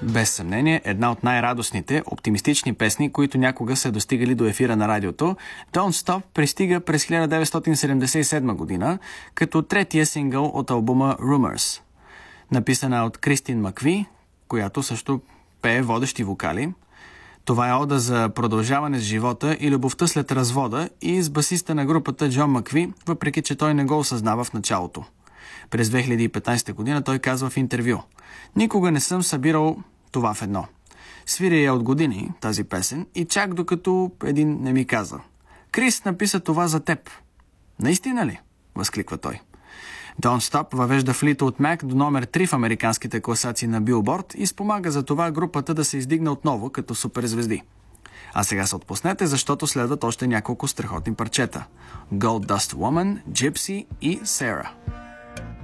Без съмнение, една от най-радостните, оптимистични песни, които някога са достигали до ефира на радиото, Don't Stop пристига през 1977 година, като третия сингъл от албума Rumors. Написана от Кристин Макви, която също пее водещи вокали. Това е ода за продължаване с живота и любовта след развода и с басиста на групата Джон Макви, въпреки че той не го осъзнава в началото. През 2015 година той казва в интервю: "Никога не съм събирал това в едно. Свиря я от години, тази песен, и чак докато един не ми каза: Крис написа това за теб." "Наистина ли?" възкликва той. Don't Stop въвежда Fleetwood Mac до номер 3 в американските класации на Billboard и спомага за това групата да се издигне отново като суперзвезди. А сега се отпуснете, защото следват още няколко страхотни парчета: Gold Dust Woman, Gypsy и Sarah.